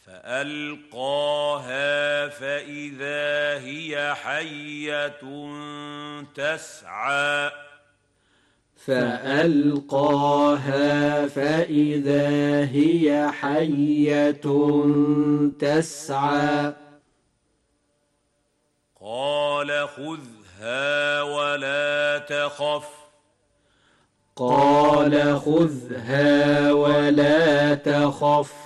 فألقاها فإذا هي حية تسعى فألقاها فإذا هي حية تسعى قال خذها ولا تخف قال خذها ولا تخف